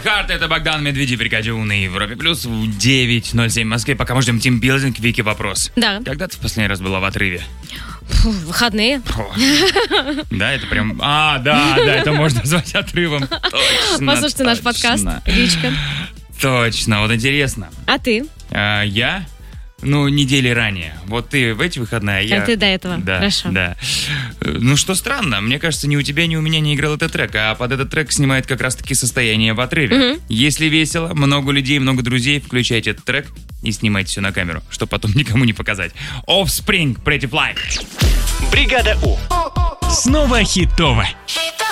Heart, это Богдан Медведев, Рикадио на Европе Плюс в 9:07 в Москве. Пока мы ждем тимбилдинг, Вики, вопрос. Да. Когда ты в последний раз была в отрыве? Выходные. Да, это прям... да, это можно назвать отрывом. Точно. Послушайте наш подкаст, личка. Точно, вот интересно. А ты? Я? Недели ранее. Вот ты в эти выходные, а я... Как ты до этого? Да, Хорошо. да. Что странно, мне кажется, ни у тебя, ни у меня не играл этот трек, а под этот трек снимает как раз-таки состояние в отрыве. Если весело, много людей, много друзей, включайте этот трек и снимайте все на камеру, чтобы потом никому не показать. Offspring, Pretty Fly. Бригада У. Снова хитово.